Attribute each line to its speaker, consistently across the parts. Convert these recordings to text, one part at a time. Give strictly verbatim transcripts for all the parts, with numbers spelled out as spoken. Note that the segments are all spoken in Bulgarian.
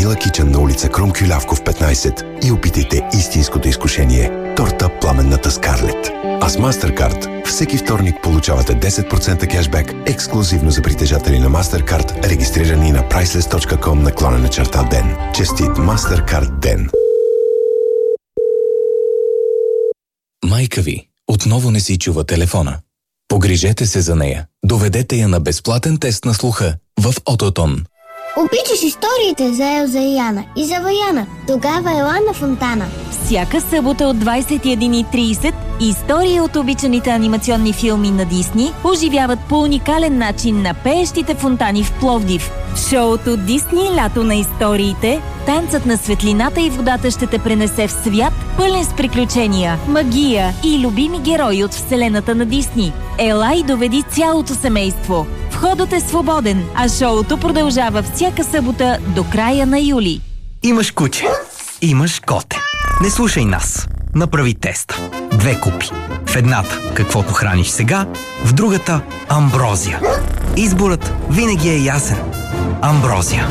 Speaker 1: Ванила Кичън на улица Крум Кюлявков петнайсет и опитайте истинското изкушение – торта Пламенната Скарлет. А с MasterCard всеки вторник получавате десет процента кешбек ексклюзивно за притежатели на MasterCard, регистрирани на priceless точка com наклонена черта ден. Честит MasterCard ден!
Speaker 2: Майка ви отново не си чува телефона. Погрижете се за нея. Доведете я на безплатен тест на слуха в Ототон.
Speaker 3: Обичаш историите за Елза и Яна и за Ваяна. Тогава ела на Фонтана.
Speaker 4: Всяка събота от двайсет и една и трийсет истории от обичаните анимационни филми на Дисни оживяват по уникален начин на пеещите фонтани в Пловдив. В шоуто Дисни лято на историите, танцът на светлината и водата ще те пренесе в свят, пълен с приключения, магия и любими герои от вселената на Дисни. Ела и доведи цялото семейство. Входът е свободен, а шоуто продължава всяка събота до края на юли.
Speaker 5: Имаш куче, имаш коте. Не слушай нас. Направи теста. Две купи. В едната каквото храниш сега, в другата амброзия. Изборът винаги е ясен. Амброзия.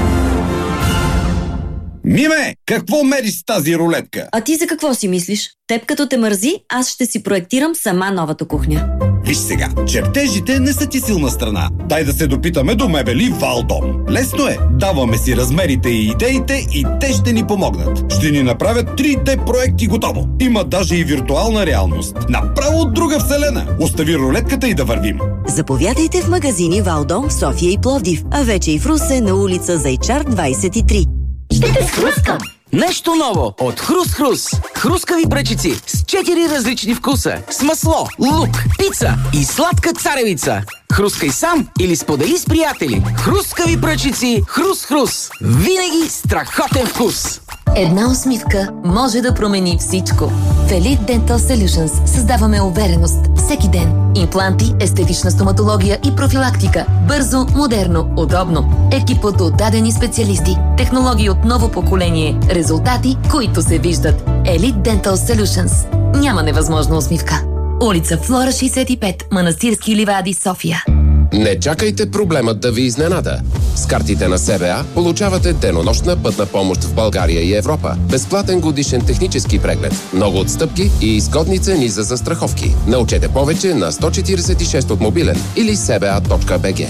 Speaker 6: Миме, какво мериш с тази рулетка?
Speaker 7: А ти за какво си мислиш? Теб като те мързи, аз ще си проектирам сама новата кухня.
Speaker 6: Виж сега, чертежите не са ти силна страна. Дай да се допитаме до мебели Валдом. Лесно е. Даваме си размерите и идеите и те ще ни помогнат. Ще ни направят три Д проекти готово. Има даже и виртуална реалност. Направо от друга вселена. Остави рулетката и да вървим.
Speaker 7: Заповядайте в магазини Валдом в София и Пловдив, а вече и в Русе на улица Зайчар двайсет и три.
Speaker 3: Ще те схрускам!
Speaker 8: Нещо ново от Хрус-Хрус. Хрускави пръчици с четири различни вкуса. С масло, лук, пица и сладка царевица. Хрускай сам или сподели с приятели. Хрускави пръчици Хрус-Хрус. Винаги страхотен вкус.
Speaker 9: Една усмивка може да промени всичко. В Elite Dental Solutions създаваме увереност всеки ден. Импланти, естетична стоматология и профилактика. Бързо, модерно, удобно. Екипът от дадени специалисти. Технологии от ново поколение. Резултати, които се виждат. Elite Dental Solutions. Няма невъзможна усмивка. Улица Флора шейсет и пет, Манастирски ливади, София.
Speaker 10: Не чакайте проблемът да ви изненада. С картите на С Б А получавате денонощна пътна помощ в България и Европа, безплатен годишен технически преглед, много отстъпки и изгодни цени за застраховки. Научете повече на сто четирийсет и шест от мобилен или с б а точка б г.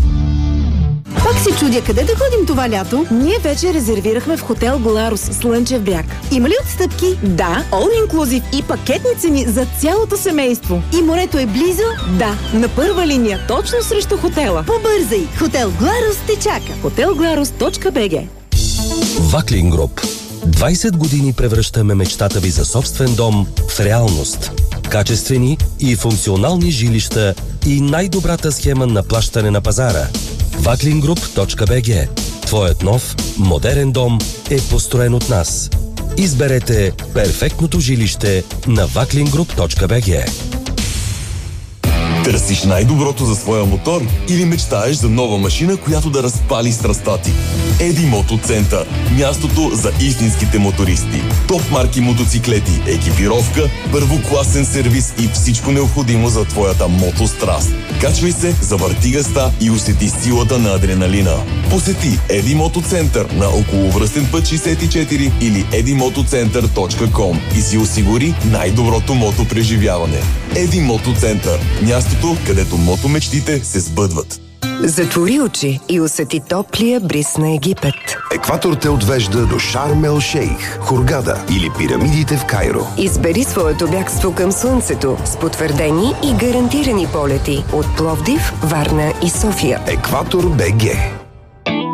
Speaker 11: Пак се чудя къде да ходим това лято. Ние вече резервирахме в хотел Гларус, Слънчев бряг. Има ли отстъпки? Да, all inclusive и пакетни цени за цялото семейство. И морето е близо? Да, на първа линия, точно срещу хотела. Побързай! Хотел Гларус те чака. хотел гларус точка б г.
Speaker 12: Ваклин Груп. двайсет години превръщаме мечтата ви за собствен дом в реалност. Качествени и функционални жилища и най-добрата схема на плащане на пазара. ваклин груп точка б г. Твоят нов, модерен дом е построен от нас. Изберете перфектното жилище на ваклин груп точка б г.
Speaker 13: Търсиш най-доброто за своя мотор или мечтаеш за нова машина, която да разпали страстта ти? Еди Мото Център. Мястото за истинските мотористи. Топ марки мотоциклети, екипировка, първокласен сервис и всичко необходимо за твоята мотостраст. Качвай се, завърти газта и усети силата на адреналина. Посети Еди Мото Център на околовръстен път шейсет и четири или еди мотоцентър точка ком и си осигури най-доброто мотопреживяване. Еди Мото Център. Мястото, където мотомечтите се сбъдват.
Speaker 14: Затвори очи и усети топлия бриз на Египет.
Speaker 1: Екватор те отвежда до Шарм ел Шейх, Хургада или пирамидите в Кайро.
Speaker 14: Избери своето бягство към слънцето с потвърдени и гарантирани полети от Пловдив, Варна и София.
Speaker 1: Екватор БГ.